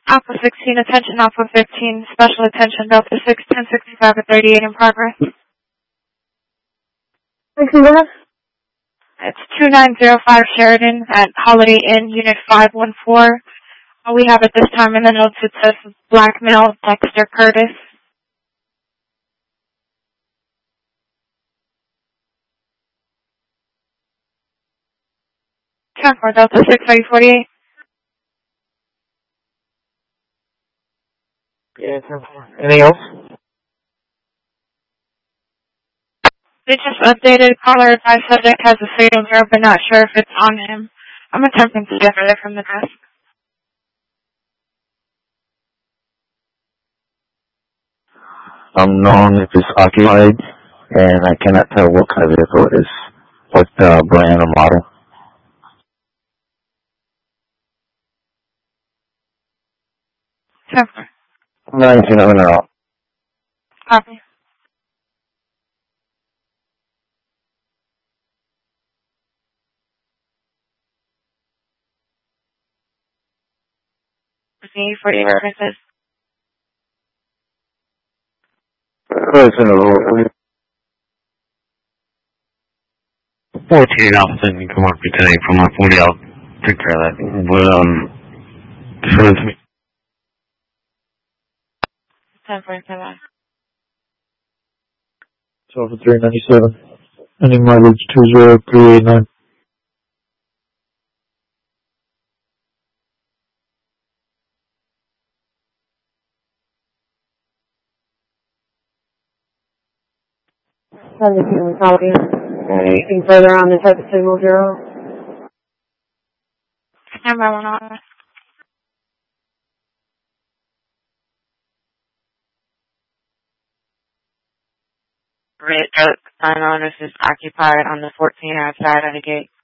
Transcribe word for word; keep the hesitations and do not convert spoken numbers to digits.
Alpha sixteen, attention Alpha fifteen, special attention Delta six, ten sixty-five at thirty-eight in progress. It's two nine zero five Sheridan at Holiday Inn, Unit five one four. All we have at this time in the notes, it says blackmail Dexter Curtis. ten four Delta six, are you forty-eight? Yeah, ten four. Anything else? They just updated. Caller advised subject has a fatal nerve, but not sure if it's on him. I'm attempting to get further from the desk. Unknown if it's occupied, and I cannot tell what kind of vehicle it is, what uh, brand or model. ten four. nineteen of an hour. Copy. C forty services. It's in a little fourteen officers can come up here today from my forty. I'll take care of that. But, um, just wanted to me. ten four, ten four. twelve for three ninety-seven. Ending mileage two zero three eight nine. Anything further on the type of signal zero? Stand by one on. Red truck, unknown is occupied on the fourteen outside of the gate.